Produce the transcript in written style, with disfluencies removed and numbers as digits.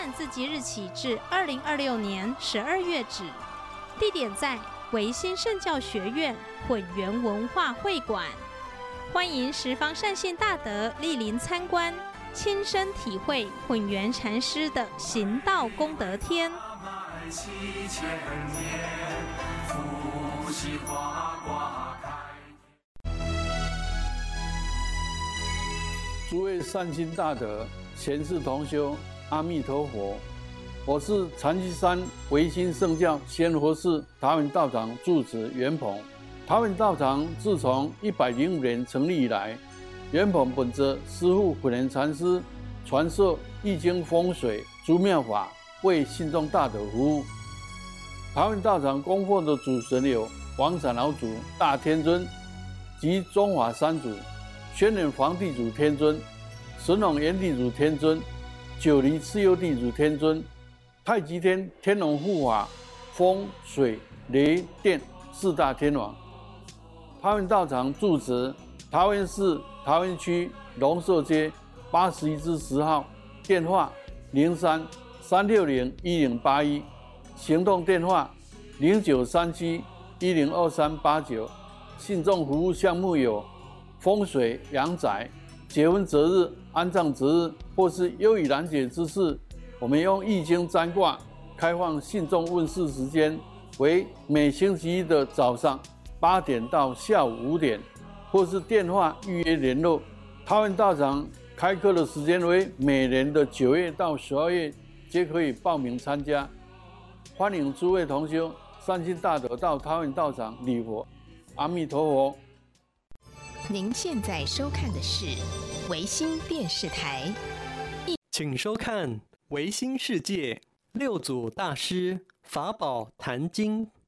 展自即日起至2026年12月止，地点在维新圣教学院混元文化会馆。欢迎十方善信大德莅临参观，亲身体会混元禅师的行道功德天。 诸位善心大德、贤士同修，阿弥陀佛！我是禅机山维新圣教仙佛寺桃园道场住持袁鹏。桃园道场自从105年成立以来，袁鹏本着师父混元禅师传授易经风水诸妙法，为信众大德服务。桃园道场供奉的主神有王产老祖、大天尊及中华三祖、轩辕皇地主天尊、神农炎地主天尊、九黎蚩尤地主天尊、太极天天龙护法、风水雷电四大天王。桃园道场住址桃园市桃园区龙寿街81-10号，电话03-360-1081，行动电话0937-102389。信众服务项目有风水、阳宅、结婚择日、安葬择日，或是忧郁难解之事，我们用易经占卦。开放信众问事时间为每星期一的早上8点到下午5点，或是电话预约联络。桃园道场开课的时间为每年的9月到12月，皆可以报名参加。欢迎诸位同修善心大德到桃园道场礼佛。阿弥陀佛。 您现在收看的是维新电视台， 请收看维新世界六祖大师法宝坛经。